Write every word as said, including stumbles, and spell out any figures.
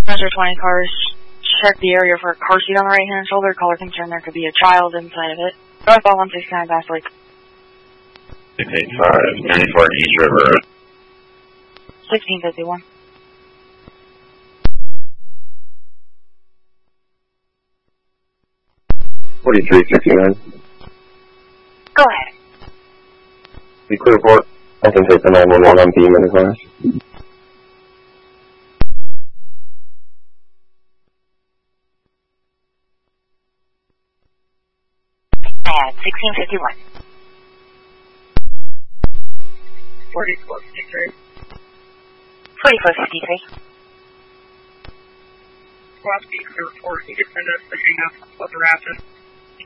Measure twenty cars. Check the area for a car seat on the right-hand shoulder. Caller concerned there could be a child inside of it. Northbound one sixty-nine, Bass Lake. six eight five, ninety-four East River. sixteen fifty-one. forty-three sixty-nine. Go ahead. Be clear for it. I can take the nine one one on beam in the class. At sixteen fifty-one. forty-four fifty-three. forty-four fifty-three. Squad speaker report. You can send us the hang up of the rapid.